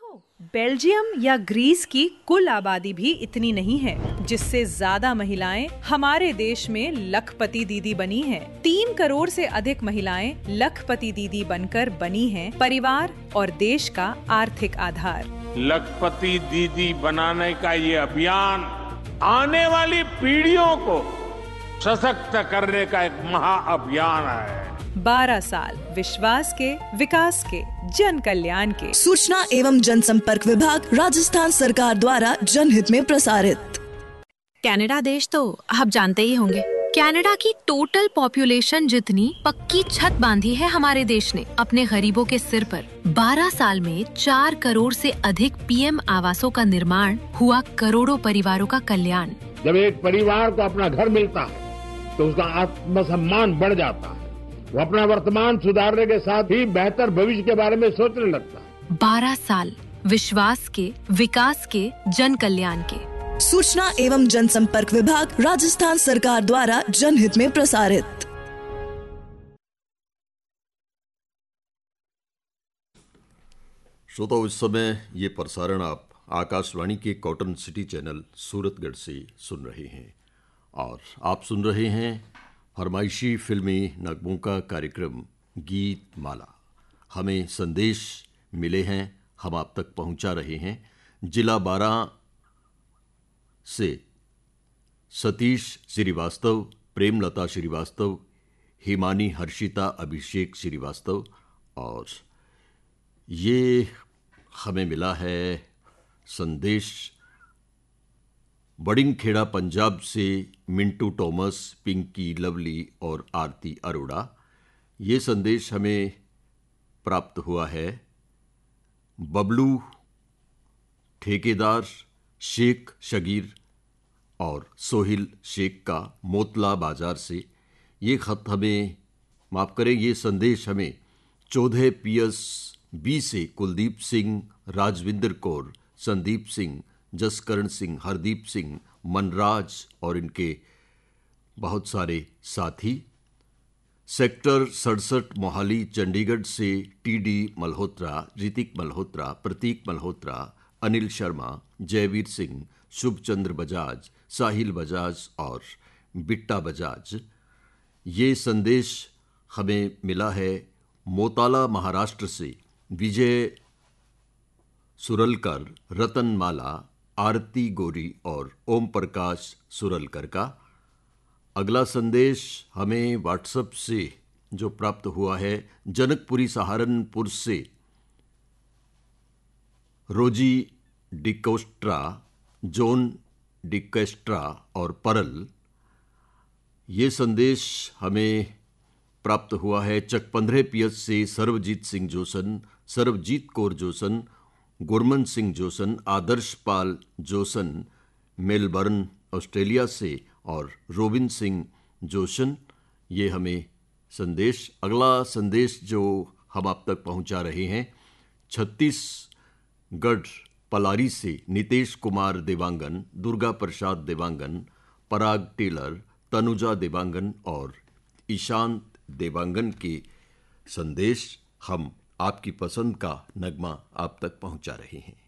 Belgium या Greece की कुल आबादी भी इतनी नहीं है, जिससे ज्यादा महिलाएं हमारे देश में लखपति दीदी बनी हैं। 3 करोड़ से अधिक महिलाएं लखपति दीदी बनकर बनी हैं परिवार और देश का आर्थिक आधार। लखपति दीदी बनाने का ये अभियान आने वाली पीढ़ियों को सशक्त करने का एक महाअभियान है। 12 साल विश्वास के, विकास के, जन कल्याण के। सूचना एवं जनसंपर्क विभाग, राजस्थान सरकार द्वारा जनहित में प्रसारित। कनाडा देश तो आप जानते ही होंगे। कनाडा की टोटल पॉपुलेशन जितनी पक्की छत बांधी है हमारे देश ने अपने गरीबों के सिर पर। 12 साल में 4 करोड़ से अधिक पीएम आवासों का निर्माण हुआ, करोड़ों परिवारों का कल्याण। जब एक परिवार को अपना घर मिलता है तो उसका आत्मसम्मान बढ़ जाता है। वो अपना वर्तमान सुधारने के साथ ही बेहतर भविष्य के बारे में सोचने लगता है। 12 साल विश्वास के, विकास के, जन कल्याण के। सूचना एवं जनसंपर्क विभाग, राजस्थान सरकार द्वारा जनहित में प्रसारित। श्रोताओ, इस समय ये प्रसारण आप आकाशवाणी के कॉटन सिटी चैनल सूरतगढ़ से सुन रहे हैं और आप सुन रहे हैं फरमाइशी फिल्मी नगमों का कार्यक्रम गीत माला। हमें संदेश मिले हैं, हम आप तक पहुंचा रहे हैं। जिला 12 से सतीश श्रीवास्तव, प्रेमलता श्रीवास्तव, हिमानी हर्षिता अभिषेक श्रीवास्तव, और ये हमें मिला है संदेश बड़िंगखेड़ा पंजाब से मिंटू टॉमस, पिंकी लवली और आरती अरोड़ा। ये संदेश हमें प्राप्त हुआ है बबलू ठेकेदार, शेख शगीर और सोहिल शेख का मोतला बाजार से। ये खत हमें, माफ करें, ये संदेश हमें चौधे पीएस बी से कुलदीप सिंह, राजविंदर कौर, संदीप सिंह, जसकरण सिंह, हरदीप सिंह, मनराज और इनके बहुत सारे साथी। सेक्टर 67 मोहाली चंडीगढ़ से टीडी मल्होत्रा, ऋतिक मल्होत्रा, प्रतीक मल्होत्रा, अनिल शर्मा, जयवीर सिंह, शुभचंद्र बजाज, साहिल बजाज और बिट्टा बजाज। ये संदेश हमें मिला है मोताला महाराष्ट्र से विजय सुरलकर, रतनमाला, आरती गोरी और ओम प्रकाश सुरलकर का। अगला संदेश हमें व्हाट्सएप से जो प्राप्त हुआ है जनकपुरी सहारनपुर से रोजी डिकोस्ट्रा, जोन डिकेस्ट्रा और परल। ये संदेश हमें प्राप्त हुआ है चक15 पीएस से Sarvjeet Singh Jason, Sarvjeet Kaur Jason, Gurman Singh Jason, आदर्श पाल जोसन मेलबर्न ऑस्ट्रेलिया से और रोबिन सिंह जोशन। ये हमें संदेश, अगला संदेश जो हम आप तक पहुंचा रहे हैं छत्तीसगढ़ पलारी से नितेश कुमार देवांगन, दुर्गा प्रसाद देवांगन, पराग टेलर, तनुजा देवांगन और ईशांत देवांगन के संदेश हम आपकी पसंद का नगमा आप तक पहुंचा रहे हैं।